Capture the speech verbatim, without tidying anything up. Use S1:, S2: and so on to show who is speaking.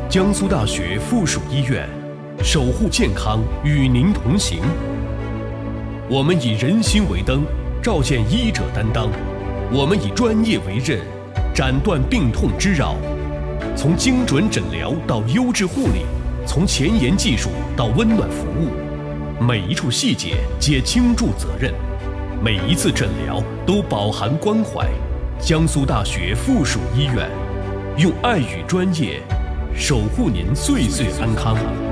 S1: 江苏大学附属医院，守护健康，与您同行。我们以人心为灯，照见医者担当；我们以专业为刃，斩断病痛之扰。从精准诊疗到优质护理，从前沿技术到温暖服务，每一处细节皆倾注责任，每一次诊疗都饱含关怀。江苏大学附属医院，用爱与专业守护您岁岁安康。